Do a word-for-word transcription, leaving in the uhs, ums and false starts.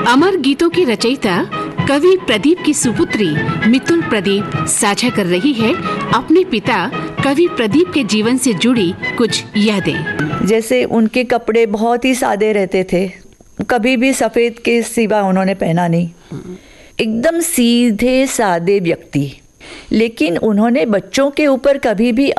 अमर गीतों की रचयिता कवि प्रदीप की सुपुत्री मितुल प्रदीप साझा कर रही है अपने पिता कवि प्रदीप के जीवन से जुड़ी कुछ यादें। जैसे उनके कपड़े बहुत ही सादे रहते थे, कभी भी सफेद के सिवा उन्होंने पहना नहीं, एकदम सीधे सादे व्यक्ति। लेकिन उन्होंने बच्चों के ऊपर कभी भी